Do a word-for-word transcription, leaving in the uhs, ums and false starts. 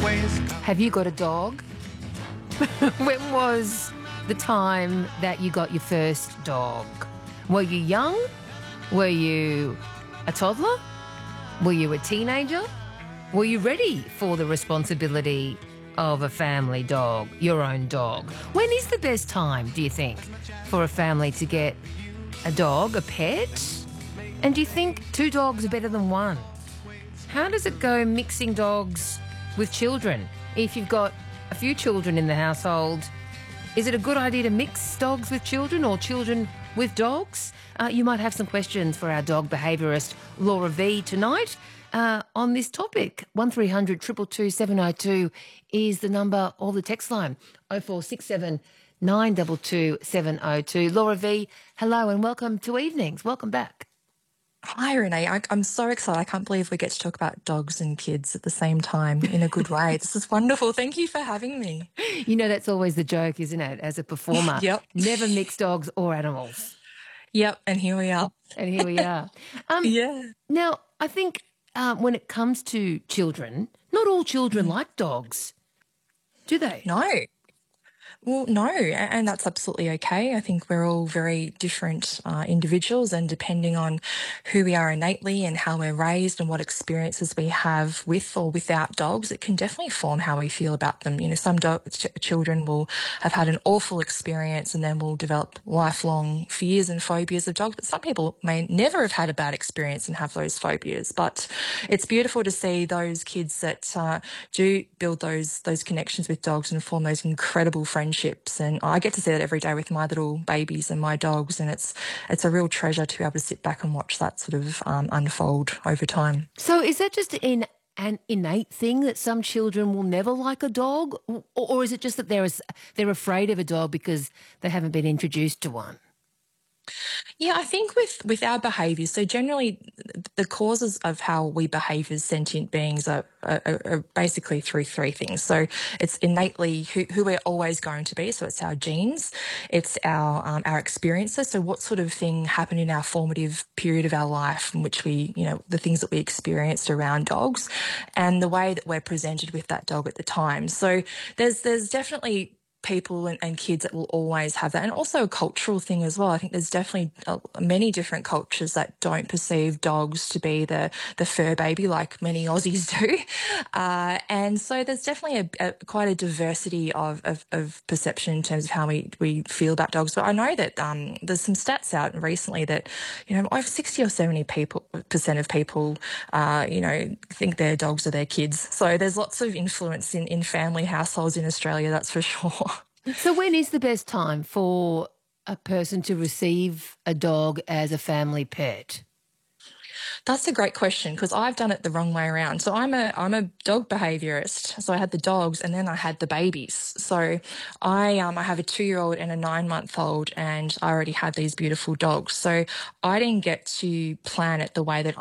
Have you got a dog? When was the time that you got your first dog? Were you young? Were you a toddler? Were you a teenager? Were you ready for the responsibility of a family dog, your own dog? When is the best time, do you think, for a family to get a dog, a pet? And do you think two dogs are better than one? How does it go mixing dogs with children? If you've got a few children in the household, is it a good idea to mix dogs with children or children with dogs? Uh, you might have some questions for our dog behaviourist, Laura V, tonight uh, on this topic. one three hundred two two two seven oh two is the number or the text line, oh four six seven nine two two seven oh two. Laura V, hello and welcome to Evenings. Welcome back. Hi, Renee. I, I'm so excited. I can't believe we get to talk about dogs and kids at the same time in a good way. This is wonderful. Thank you for having me. You know, that's always the joke, isn't it, as a performer? Yep. Never mix dogs or animals. Yep, and here we are. And here we are. Um, yeah. Now, I think uh, when it comes to children, not all children like dogs, do they? No. Well, no, and that's absolutely okay. I think we're all very different uh, individuals, and depending on who we are innately and how we're raised and what experiences we have with or without dogs, it can definitely form how we feel about them. You know, some do- ch- children will have had an awful experience and then will develop lifelong fears and phobias of dogs, but some people may never have had a bad experience and have those phobias. But it's beautiful to see those kids that uh, do build those those connections with dogs and form those incredible friendships. And I get to see that every day with my little babies and my dogs, and it's it's a real treasure to be able to sit back and watch that sort of um, unfold over time. So is that just in an innate thing that some children will never like a dog, or, or is it just that they're they're afraid of a dog because they haven't been introduced to one? Yeah, I think with, with our behaviours, so generally the causes of how we behave as sentient beings are, are, are basically through three things. So it's innately who, who we're always going to be. So it's our genes, it's our um, our experiences. So what sort of thing happened in our formative period of our life in which we, you know, the things that we experienced around dogs and the way that we're presented with that dog at the time. So there's there's definitely people and, and kids that will always have that, and also a cultural thing as well. I think there's definitely uh, many different cultures that don't perceive dogs to be the the fur baby like many Aussies do, uh, and so there's definitely a, a quite a diversity of, of, of perception in terms of how we, we feel about dogs. But I know that um, there's some stats out recently that, you know, over sixty or seventy people percent of people uh, you know think their dogs are their kids. So there's lots of influence in, in family households in Australia, that's for sure. So when is the best time for a person to receive a dog as a family pet? That's a great question, because I've done it the wrong way around. So I'm a I'm a dog behaviourist. So I had the dogs and then I had the babies. So I um I have a two year old and a nine month old, and I already had these beautiful dogs. So I didn't get to plan it the way that